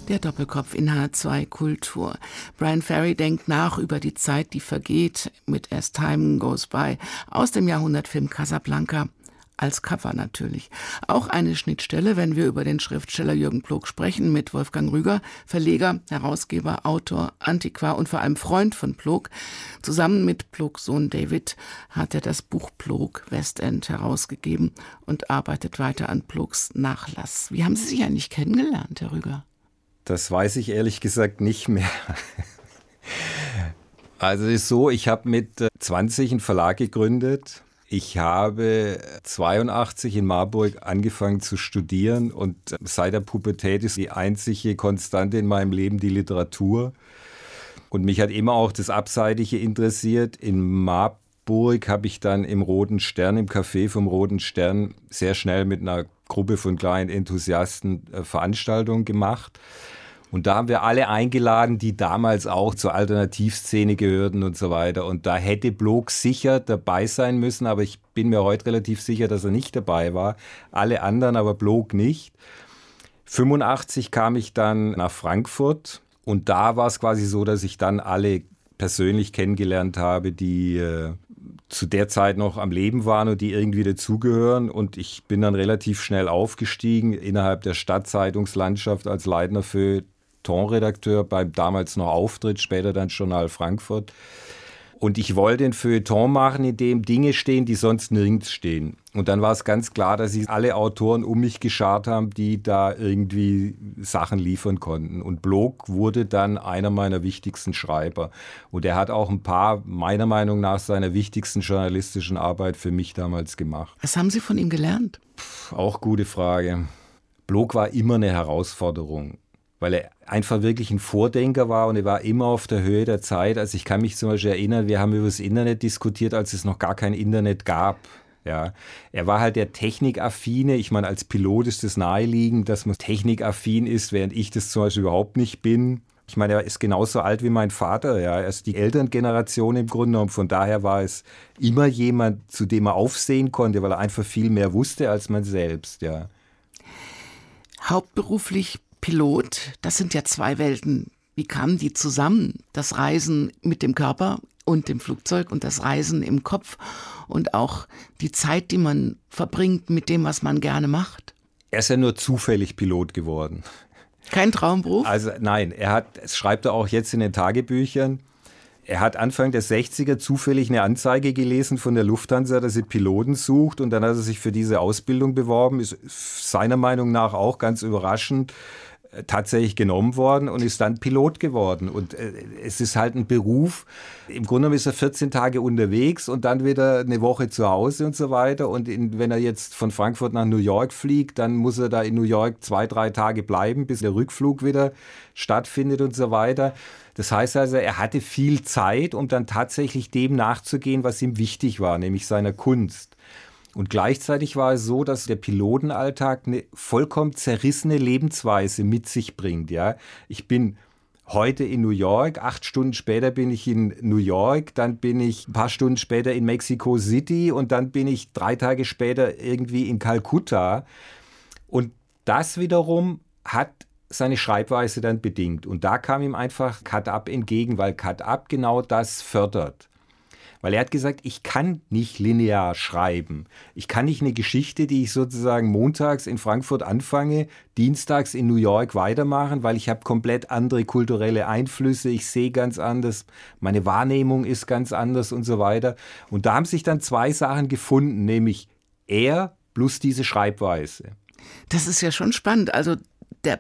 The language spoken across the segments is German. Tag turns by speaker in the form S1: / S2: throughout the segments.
S1: Der Doppelkopf in H2 Kultur. Bryan Ferry denkt nach über die Zeit, die vergeht, mit As Time Goes By aus dem Jahrhundertfilm Casablanca. Als Cover natürlich. Auch eine Schnittstelle, wenn wir über den Schriftsteller Jürgen Ploog sprechen, mit Wolfgang Rüger, Verleger, Herausgeber, Autor, Antiquar und vor allem Freund von Ploog. Zusammen mit Ploogs Sohn David hat er das Buch Ploog Westend herausgegeben und arbeitet weiter an Ploogs Nachlass. Wie haben Sie sich eigentlich kennengelernt, Herr Rüger?
S2: Das weiß ich ehrlich gesagt nicht mehr. Also es ist so, ich habe mit 20 einen Verlag gegründet. Ich habe 82 in Marburg angefangen zu studieren und seit der Pubertät ist die einzige Konstante in meinem Leben die Literatur. Und mich hat immer auch das Abseitige interessiert. In Marburg habe ich dann im Roten Stern, im Café vom Roten Stern, sehr schnell mit einer Gruppe von kleinen Enthusiasten Veranstaltungen gemacht. Und da haben wir alle eingeladen, die damals auch zur Alternativszene gehörten und so weiter. Und da hätte Ploog sicher dabei sein müssen, aber ich bin mir heute relativ sicher, dass er nicht dabei war. Alle anderen, aber Ploog nicht. 85 kam ich dann nach Frankfurt und da war es quasi so, dass ich dann alle persönlich kennengelernt habe, die zu der Zeit noch am Leben waren und die irgendwie dazugehören. Und ich bin dann relativ schnell aufgestiegen innerhalb der Stadtzeitungslandschaft als leitender Feuilleton-Redakteur beim damals noch Auftritt, später dann Journal Frankfurt. Und ich wollte ein Feuilleton machen, in dem Dinge stehen, die sonst nirgends stehen. Und dann war es ganz klar, dass sich alle Autoren um mich geschart haben, die da irgendwie Sachen liefern konnten. Und Ploog wurde dann einer meiner wichtigsten Schreiber. Und er hat auch ein paar, meiner Meinung nach, seiner wichtigsten journalistischen Arbeit für mich damals gemacht.
S1: Was haben Sie von ihm gelernt?
S2: Auch gute Frage. Ploog war immer eine Herausforderung, weil er einfach wirklich ein Vordenker war und er war immer auf der Höhe der Zeit. Also ich kann mich zum Beispiel erinnern, wir haben über das Internet diskutiert, als es noch gar kein Internet gab. Ja, er war halt der Technikaffine. Ich meine, als Pilot ist es naheliegend, dass man technikaffin ist, während ich das zum Beispiel überhaupt nicht bin. Ich meine, er ist genauso alt wie mein Vater. Ja, er ist die Elterngeneration im Grunde genommen. Von daher war es immer jemand, zu dem er aufsehen konnte, weil er einfach viel mehr wusste als man selbst. Ja.
S1: Hauptberuflich Pilot, das sind ja zwei Welten. Wie kamen die zusammen? Das Reisen mit dem Körper und dem Flugzeug und das Reisen im Kopf und auch die Zeit, die man verbringt mit dem, was man gerne macht.
S2: Er ist ja nur zufällig Pilot geworden.
S1: Kein Traumberuf?
S2: Also nein, das schreibt er auch jetzt in den Tagebüchern. Er hat Anfang der 60er zufällig eine Anzeige gelesen von der Lufthansa, dass sie Piloten sucht. Und dann hat er sich für diese Ausbildung beworben, ist seiner Meinung nach auch ganz überraschend tatsächlich genommen worden und ist dann Pilot geworden. Und es ist halt ein Beruf. Im Grunde genommen ist er 14 Tage unterwegs und dann wieder eine Woche zu Hause und so weiter. Und wenn er jetzt von Frankfurt nach New York fliegt, dann muss er da in New York 2-3 Tage bleiben, bis der Rückflug wieder stattfindet und so weiter. Das heißt also, er hatte viel Zeit, um dann tatsächlich dem nachzugehen, was ihm wichtig war, nämlich seiner Kunst. Und gleichzeitig war es so, dass der Pilotenalltag eine vollkommen zerrissene Lebensweise mit sich bringt. Ja? Ich bin heute in New York, 8 Stunden später bin ich in New York, dann bin ich ein paar Stunden später in Mexico City und dann bin ich 3 Tage später irgendwie in Kalkutta. Und das wiederum hat seine Schreibweise dann bedingt. Und da kam ihm einfach Cut-Up entgegen, weil Cut-Up genau das fördert. Weil er hat gesagt, ich kann nicht linear schreiben. Ich kann nicht eine Geschichte, die ich sozusagen montags in Frankfurt anfange, dienstags in New York weitermachen, weil ich habe komplett andere kulturelle Einflüsse, ich sehe ganz anders, meine Wahrnehmung ist ganz anders und so weiter. Und da haben sich dann 2 Sachen gefunden, nämlich er plus diese Schreibweise.
S1: Das ist ja schon spannend. Also der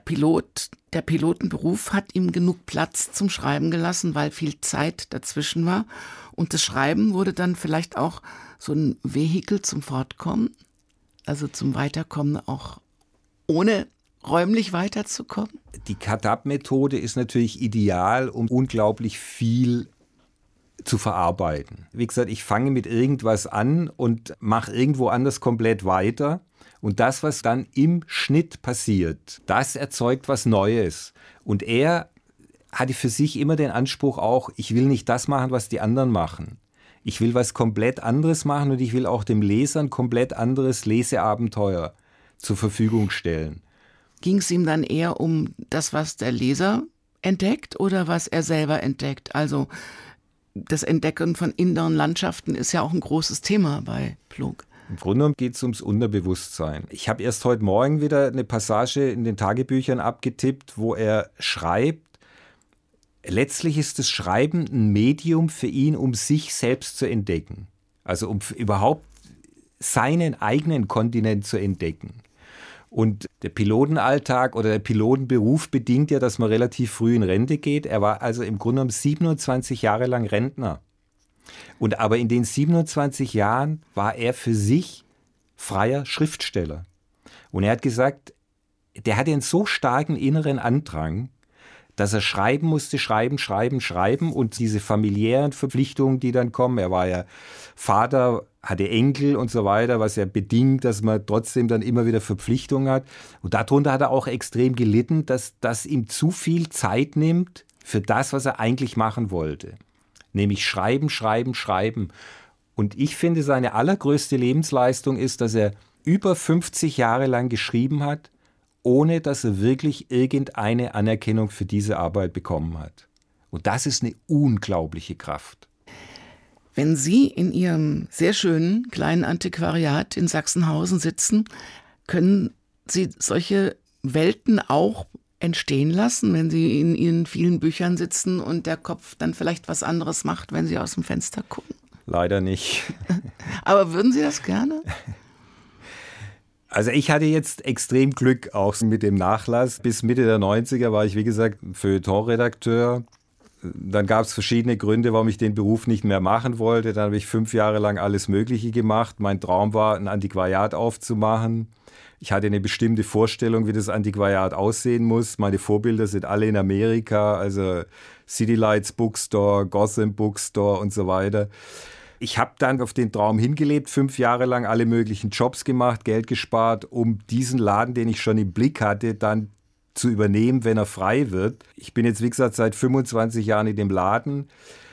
S1: Pilotenberuf hat ihm genug Platz zum Schreiben gelassen, weil viel Zeit dazwischen war. Und das Schreiben wurde dann vielleicht auch so ein Vehikel zum Fortkommen, also zum Weiterkommen, auch ohne räumlich weiterzukommen.
S2: Die Cut-Up-Methode ist natürlich ideal, um unglaublich viel zu verarbeiten. Wie gesagt, ich fange mit irgendwas an und mache irgendwo anders komplett weiter. Und das, was dann im Schnitt passiert, das erzeugt was Neues. Und er hatte für sich immer den Anspruch auch, ich will nicht das machen, was die anderen machen. Ich will was komplett anderes machen und ich will auch dem Leser ein komplett anderes Leseabenteuer zur Verfügung stellen.
S1: Ging es ihm dann eher um das, was der Leser entdeckt oder was er selber entdeckt? Also das Entdecken von inneren Landschaften ist ja auch ein großes Thema bei Pluk.
S2: Im Grunde genommen geht es ums Unterbewusstsein. Ich habe erst heute Morgen wieder eine Passage in den Tagebüchern abgetippt, wo er schreibt, letztlich ist das Schreiben ein Medium für ihn, um sich selbst zu entdecken. Also um überhaupt seinen eigenen Kontinent zu entdecken. Und der Pilotenalltag oder der Pilotenberuf bedingt ja, dass man relativ früh in Rente geht. Er war also im Grunde genommen 27 Jahre lang Rentner. Und aber in den 27 Jahren war er für sich freier Schriftsteller. Und er hat gesagt, der hatte einen so starken inneren Andrang, dass er schreiben musste, schreiben und diese familiären Verpflichtungen, die dann kommen. Er war ja Vater, hatte Enkel und so weiter, was ja bedingt, dass man trotzdem dann immer wieder Verpflichtungen hat. Und darunter hat er auch extrem gelitten, dass das ihm zu viel Zeit nimmt für das, was er eigentlich machen wollte. Nämlich schreiben. Und ich finde, seine allergrößte Lebensleistung ist, dass er über 50 Jahre lang geschrieben hat, ohne dass er wirklich irgendeine Anerkennung für diese Arbeit bekommen hat. Und das ist eine unglaubliche Kraft.
S1: Wenn Sie in Ihrem sehr schönen kleinen Antiquariat in Sachsenhausen sitzen, können Sie solche Welten auch entstehen lassen, wenn Sie in Ihren vielen Büchern sitzen und der Kopf dann vielleicht was anderes macht, wenn Sie aus dem Fenster gucken?
S2: Leider nicht.
S1: Aber würden Sie das gerne?
S2: Also ich hatte jetzt extrem Glück auch mit dem Nachlass. Bis Mitte der 90er war ich, wie gesagt, Feuilleton-Redakteur. Dann gab es verschiedene Gründe, warum ich den Beruf nicht mehr machen wollte. Dann habe ich 5 Jahre lang alles Mögliche gemacht. Mein Traum war, ein Antiquariat aufzumachen. Ich hatte eine bestimmte Vorstellung, wie das Antiquariat aussehen muss. Meine Vorbilder sind alle in Amerika, also City Lights Bookstore, Gotham Bookstore und so weiter. Ich habe dann auf den Traum hingelebt, 5 Jahre lang alle möglichen Jobs gemacht, Geld gespart, um diesen Laden, den ich schon im Blick hatte, dann zu übernehmen, wenn er frei wird. Ich bin jetzt, wie gesagt, seit 25 Jahren in dem Laden.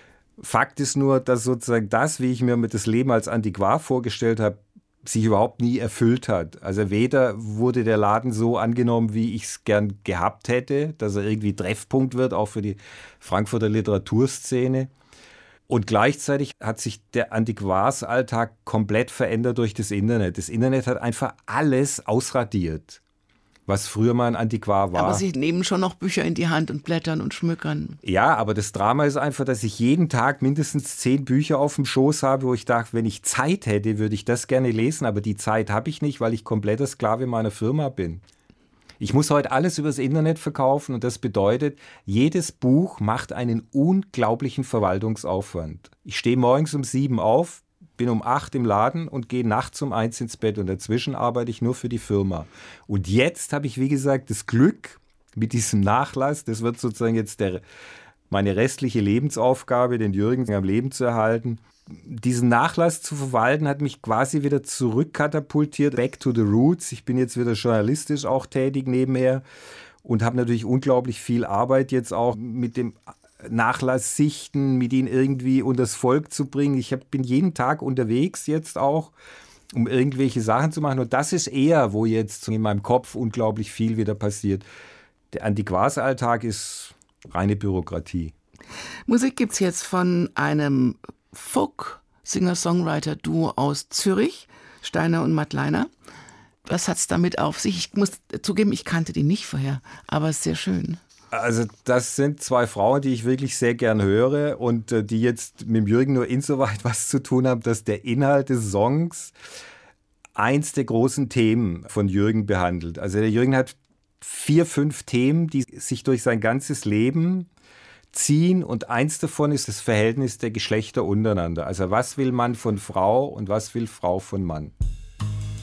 S2: Fakt ist nur, dass sozusagen das, wie ich mir mit das Leben als Antiquar vorgestellt habe, sich überhaupt nie erfüllt hat. Also weder wurde der Laden so angenommen, wie ich es gern gehabt hätte, dass er irgendwie Treffpunkt wird, auch für die Frankfurter Literaturszene. Und gleichzeitig hat sich der Antiquarsalltag komplett verändert durch das Internet. Das Internet hat einfach alles ausradiert, was früher mal ein Antiquar war.
S1: Aber Sie nehmen schon noch Bücher in die Hand und blättern und schmückern.
S2: Ja, aber das Drama ist einfach, dass ich jeden Tag mindestens 10 Bücher auf dem Schoß habe, wo ich dachte, wenn ich Zeit hätte, würde ich das gerne lesen. Aber die Zeit habe ich nicht, weil ich kompletter Sklave meiner Firma bin. Ich muss heute alles übers Internet verkaufen und das bedeutet, jedes Buch macht einen unglaublichen Verwaltungsaufwand. Ich stehe morgens um 7 auf, bin um 8 im Laden und gehe nachts um 1 ins Bett und dazwischen arbeite ich nur für die Firma. Und jetzt habe ich, wie gesagt, das Glück mit diesem Nachlass, das wird sozusagen jetzt meine restliche Lebensaufgabe, den Jürgen am Leben zu erhalten. Diesen Nachlass zu verwalten hat mich quasi wieder zurückkatapultiert, back to the roots. Ich bin jetzt wieder journalistisch auch tätig nebenher und habe natürlich unglaublich viel Arbeit jetzt auch mit dem Nachlass sichten, mit ihn irgendwie unters Volk zu bringen. Ich bin jeden Tag unterwegs jetzt auch, um irgendwelche Sachen zu machen. Und das ist eher, wo jetzt in meinem Kopf unglaublich viel wieder passiert. Der Antiquarsalltag ist reine Bürokratie.
S1: Musik gibt's jetzt von einem Folk-Singer-Songwriter-Duo aus Zürich, Steiner und Mattleiner. Was hat's damit auf sich? Ich muss zugeben, ich kannte die nicht vorher, aber es ist sehr schön.
S2: Also das sind 2 Frauen, die ich wirklich sehr gern höre und die jetzt mit Jürgen nur insoweit was zu tun haben, dass der Inhalt des Songs eins der großen Themen von Jürgen behandelt. Also der Jürgen hat 4, 5 Themen, die sich durch sein ganzes Leben ziehen und eins davon ist das Verhältnis der Geschlechter untereinander. Also was will Mann von Frau und was will Frau von Mann?